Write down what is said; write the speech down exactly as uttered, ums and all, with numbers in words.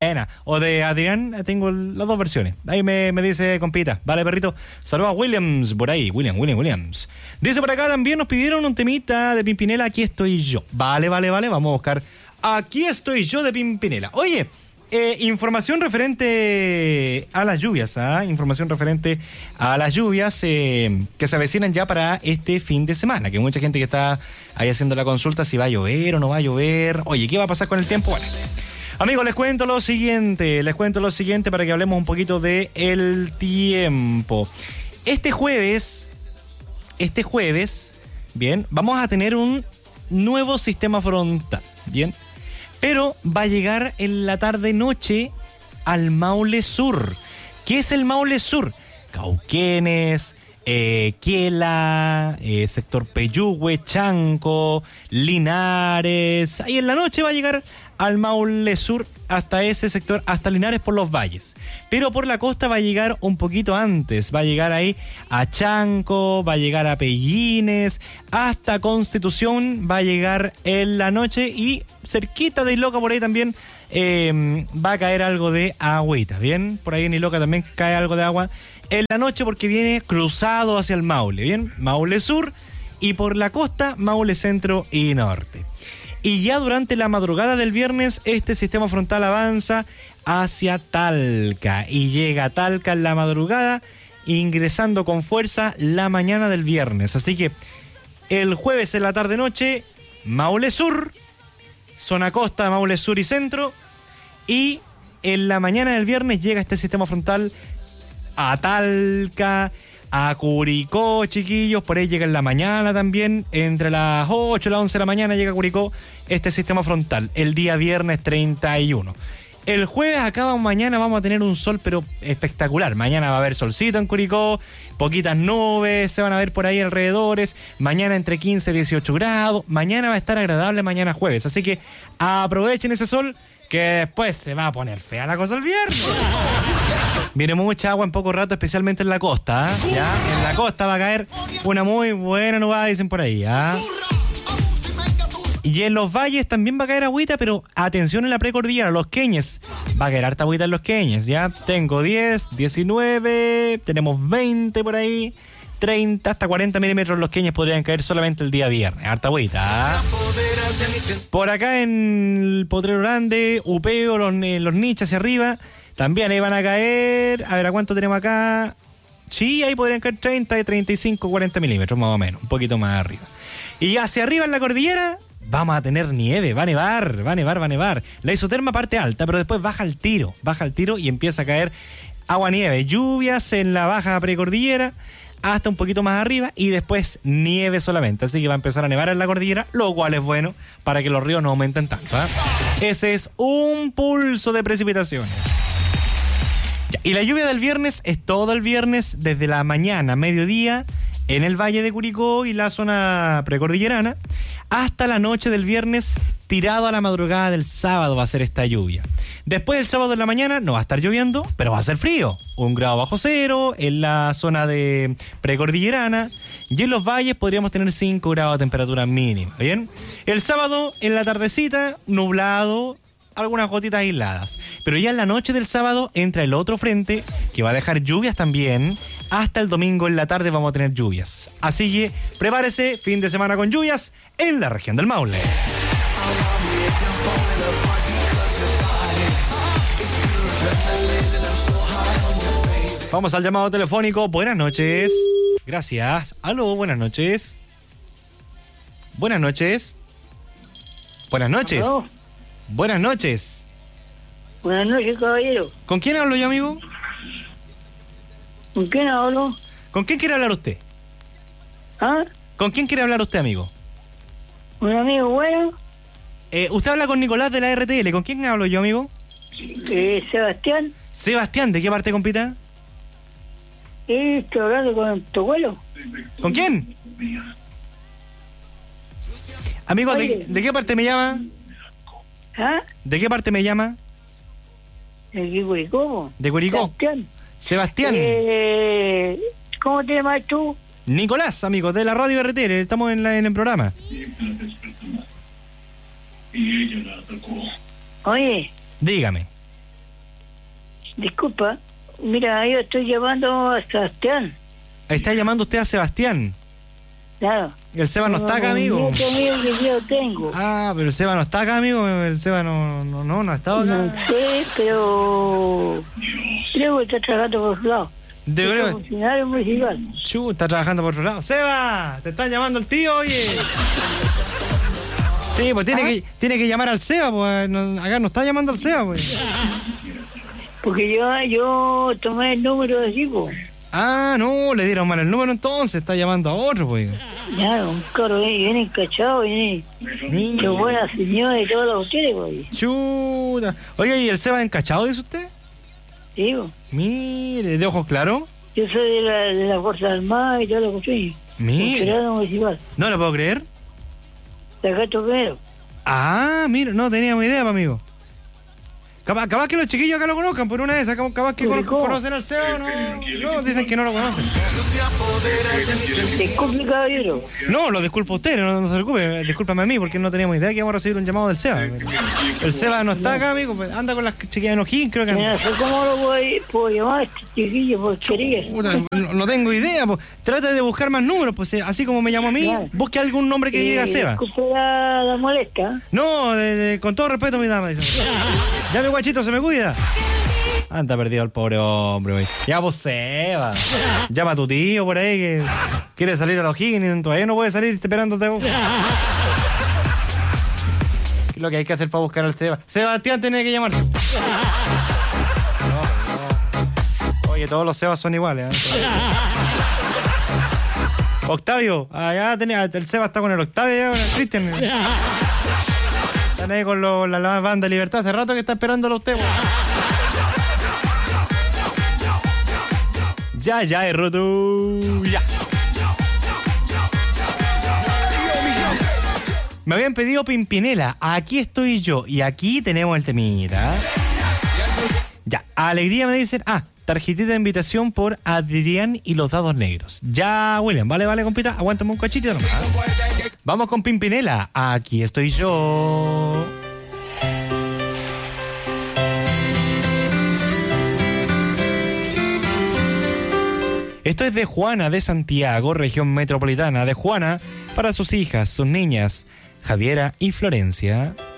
buena. O de Adrián, tengo las dos versiones. Ahí me, me dice compita. Vale, perrito. Saludos a Williams por ahí. William, William, Williams. Dice por acá también nos pidieron un temita de Pimpinela. Aquí estoy yo. Vale, vale, vale. Vamos a buscar Aquí estoy yo de Pimpinela. Oye, eh, información referente a las lluvias, ¿ah? Información referente a las lluvias eh, que se avecinan ya para este fin de semana. Que mucha gente que está ahí haciendo la consulta si va a llover o no va a llover. Oye, ¿qué va a pasar con el tiempo? Bueno, amigos, les cuento lo siguiente. Les cuento lo siguiente para que hablemos un poquito de el tiempo. Este jueves, este jueves, bien, vamos a tener un nuevo sistema frontal, bien. Pero va a llegar en la tarde-noche al Maule Sur. ¿Qué es el Maule Sur? Cauquenes, eh, Quiela, eh, sector Peyúgue, Chanco, Linares. Ahí en la noche va a llegar al Maule Sur, hasta ese sector, hasta Linares por los valles. Pero por la costa va a llegar un poquito antes, va a llegar ahí a Chanco, va a llegar a Pellines, hasta Constitución va a llegar en la noche y cerquita de Iloca por ahí también eh, va a caer algo de agüita, ¿bien? Por ahí en Iloca también cae algo de agua en la noche porque viene cruzado hacia el Maule, ¿bien? Maule Sur y por la costa Maule Centro y Norte. Y ya durante la madrugada del viernes, este sistema frontal avanza hacia Talca y llega a Talca en la madrugada, ingresando con fuerza la mañana del viernes. Así que el jueves en la tarde-noche, Maule Sur, zona costa, Maule Sur y Centro, y en la mañana del viernes llega este sistema frontal a Talca, a Curicó, chiquillos, por ahí llega en la mañana también, entre las ocho y las once de la mañana llega a Curicó este sistema frontal, el día viernes treinta y uno. El jueves acá mañana vamos a tener un sol pero espectacular, mañana va a haber solcito en Curicó, poquitas nubes se van a ver por ahí alrededores, mañana entre quince y dieciocho grados, mañana va a estar agradable mañana jueves, así que aprovechen ese sol que después se va a poner fea la cosa el viernes. Viene mucha agua en poco rato, especialmente en la costa, ¿eh? Ya, en la costa va a caer una muy buena nubada, dicen por ahí, ¿eh? Y en los valles también va a caer agüita, pero atención en la precordillera, Los Queñes, va a caer harta agüita en Los Queñes, ¿ya? Tengo diez, diecinueve, tenemos veinte por ahí, treinta, hasta cuarenta milímetros en Los Queñes podrían caer solamente el día viernes, harta agüita, ¿eh? Por acá en el Potrero Grande, Upeo, los, los nichos hacia arriba, también ahí van a caer, a ver, ¿a cuánto tenemos acá? Sí, ahí podrían caer treinta, treinta y cinco, cuarenta milímetros más o menos, un poquito más arriba. Y hacia arriba en la cordillera vamos a tener nieve, va a nevar, va a nevar, va a nevar. La isoterma parte alta, pero después baja el tiro, baja el tiro y empieza a caer agua-nieve. Lluvias en la baja precordillera hasta un poquito más arriba y después nieve solamente. Así que va a empezar a nevar en la cordillera, lo cual es bueno para que los ríos no aumenten tanto, ¿eh? Ese es un pulso de precipitaciones. Ya, y la lluvia del viernes es todo el viernes, desde la mañana, mediodía, en el Valle de Curicó y la zona precordillerana, hasta la noche del viernes, tirado a la madrugada del sábado va a ser esta lluvia. Después del sábado en la mañana no va a estar lloviendo, pero va a ser frío. Un grado bajo cero en la zona de precordillerana y en los valles podríamos tener cinco grados de temperatura mínima, ¿bien? El sábado en la tardecita, nublado, algunas gotitas aisladas. Pero ya en la noche del sábado entra el otro frente que va a dejar lluvias también. Hasta el domingo en la tarde vamos a tener lluvias. Así que prepárese, fin de semana con lluvias en la región del Maule. Vamos al llamado telefónico. Buenas noches. Gracias. Aló, buenas noches. Buenas noches. Buenas noches. ¿Aló? Buenas noches. Buenas noches, caballero. ¿Con quién hablo yo, amigo? ¿Con quién hablo? ¿Con quién quiere hablar usted? ¿Ah? ¿Con quién quiere hablar usted, amigo? ¿Un amigo bueno? Eh, usted habla con Nicolás de la R T L. ¿Con quién hablo yo, amigo? Eh, Sebastián. Sebastián, ¿de qué parte, compita? Eh, estoy hablando con tu abuelo. ¿Con quién? Amigo, ¿de, ¿de qué parte me llama? ¿Ah? ¿De qué parte me llama? ¿De qué Curicó? ¿De Curicó? Sebastián. Sebastián. Eh, ¿Cómo te llamas tú? Nicolás, amigo, de la radio R T L. Estamos en, la, en el programa. Oye. Dígame. disculpa. Mira, yo estoy llamando a Sebastián. Está llamando usted a Sebastián. Claro. El Seba no está acá, amigo. Un nieto mío que yo tengo. Ah, pero el Seba no está acá, amigo. El Seba no, no, no, no ha estado acá. No sé, pero creo que está trabajando por su lado. De Es verdad. funcionario municipal. Chu, está trabajando por otro lado. Seba, te están llamando el tío, oye. Sí, pues tiene, ¿Ah? que, tiene que llamar al Seba, pues no, acá no está llamando al Seba, pues. Porque yo, yo tomé el número de tipo. Ah, no, le dieron mal el número entonces, está llamando a otro, pues. Claro, un carro viene, viene encachado, viene qué buena señora y todo lo que ustedes, pues. Chuta. Oye, ¿y el Seba encachado, dice usted? Sí, pues. Mire, de ojos claros. Yo soy de la, de la Fuerza Armada y todo lo que ustedes. Mire. Funcionario municipal. No lo puedo creer. De acá primero. Ah, mira, no teníamos idea, pa, amigo. Capaz, capaz que los chiquillos acá lo conozcan, por una de esas, capaz, capaz que cono- conocen al Seba, no, no, dicen que no lo conocen. Disculpe, caballero. No, lo disculpo a usted, no, no se preocupe, discúlpame a mí, porque no teníamos idea que íbamos a recibir un llamado del Seba. El Seba no está acá, amigo, pues, anda con las chiquillas de O'Higgins, creo que Mira, anda. no sé cómo lo puedo, puedo llamar a este chiquillo porquería. Puta, no, no tengo idea, pues. Trata de buscar más números, pues, eh, así como me llamó a mí, Claro. busque algún nombre que diga Eh, Seba. Disculpe la, la molesta. No, de- de- con todo respeto, mi dama, dice. Ya mi guachito se me cuida. Anda perdido el pobre hombre, güey. Ya, pues, Seba. Llama a tu tío por ahí que quiere salir a los Higgins y todavía no puede salir esperándote vos. ¿Qué es lo que hay que hacer para buscar al Seba? Sebastián tiene que llamar. No, no. Oye, todos los Sebas son iguales, ¿eh? Octavio, allá tenía, el Seba está con el Octavio, ya, con el Cristian. Están ahí con lo- la, la banda Libertad, hace rato que está esperándolo usted, güey. Ya, ya, es roto. Ya. Me habían pedido Pimpinela. Aquí estoy yo. Y aquí tenemos el temita. Ya, alegría me dicen. Ah, tarjetita de invitación por Adrián y los Dados Negros. Ya, William. Vale, vale, compita. Aguántame un cachito nomás. Vamos con Pimpinela. Aquí estoy yo. Esto es de Juana de Santiago, región metropolitana de Juana, para sus hijas, sus niñas, Javiera y Florencia.